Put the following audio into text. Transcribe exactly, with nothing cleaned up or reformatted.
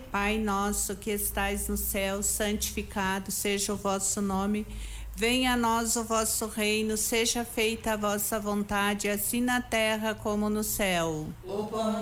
Pai nosso que estais no céu, santificado seja o vosso nome. Venha a nós o vosso reino, seja feita a vossa vontade, assim na terra como no céu. O pão